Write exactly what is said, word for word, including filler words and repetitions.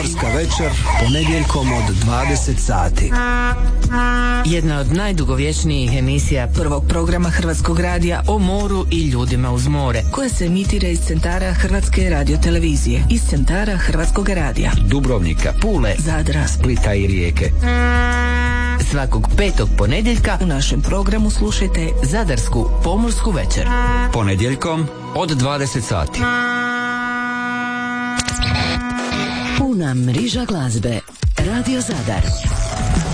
Pomorska večer, ponedjeljkom od dvadeset sati. Jedna od najdugovječnijih emisija prvog programa Hrvatskog radija o moru i ljudima uz more, koja se emitira iz centara Hrvatske radiotelevizije, iz centara Hrvatskog radija Dubrovnika, Pule, Zadra, Splita i Rijeke. Svakog petog ponedjeljka u našem programu slušajte Zadarsku pomorsku večer. Ponedjeljkom od dvadeset sati. Puna mriža glazbe. Radio Zadar.